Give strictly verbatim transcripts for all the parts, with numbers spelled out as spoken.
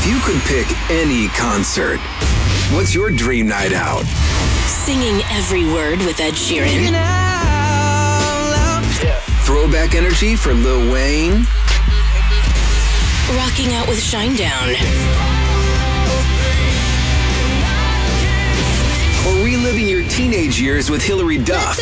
If you could pick any concert, what's your dream night out? Singing every word with Ed Sheeran. Throwback energy for Lil Wayne? Rocking out with Shinedown. Or reliving your teenage years with Hilary Duff?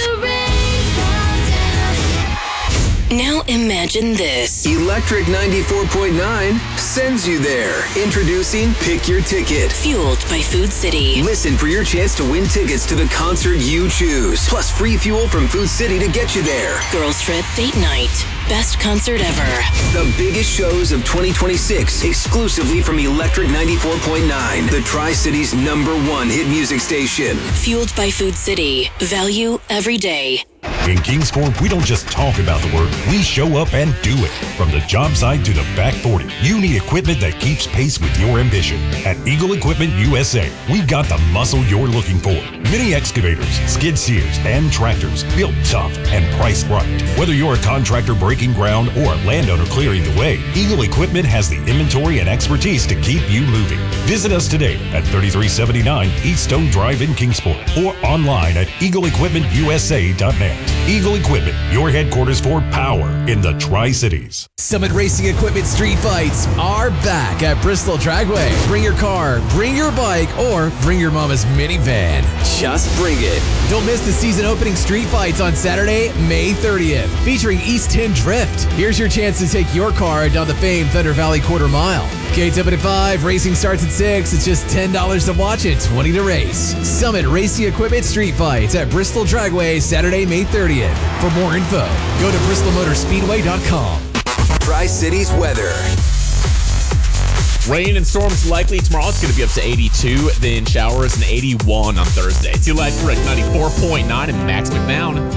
Now imagine this. Electric ninety-four point nine sends you there. Introducing Pick Your Ticket. Fueled by Food City. Listen for your chance to win tickets to the concert you choose. Plus free fuel from Food City to get you there. Girls Trip Date Night. Best concert ever. The biggest shows of twenty twenty-six, exclusively from Electric ninety-four point nine, the Tri-City's number one hit music station. Fueled by Food City. Value every day. In Kingsport, we don't just talk about the work, we show up and do it. From the job site to the back forty, you need equipment that keeps pace with your ambition. At Eagle Equipment U S A, we've got the muscle you're looking for. Mini excavators, skid steers, and tractors built tough and priced right. Whether you're a contractor breaking ground or a landowner clearing the way, Eagle Equipment has the inventory and expertise to keep you moving. Visit us today at thirty-three seventy-nine East Stone Drive in Kingsport or online at eagle equipment u s a dot net. Eagle Equipment, your headquarters for power in the Tri-Cities. Summit Racing Equipment Street Fights are back at Bristol Dragway. Bring your car, bring your bike, or bring your mama's minivan. Just bring it. Don't miss the season opening Street Fights on Saturday, May thirtieth, featuring East ten Drift. Here's your chance to take your car down the famed Thunder Valley Quarter Mile. Gates open at five, racing starts at six. It's just ten dollars to watch it, twenty dollars to race. Summit Racing Equipment Street Fights at Bristol Dragway, Saturday, May thirtieth. For more info, go to bristol motor speedway dot com. Tri-Cities weather. Rain and storms likely tomorrow. It's going to be up to eighty-two, then showers and eighty-one on Thursday. It's Electric ninety-four point nine and Max McMown.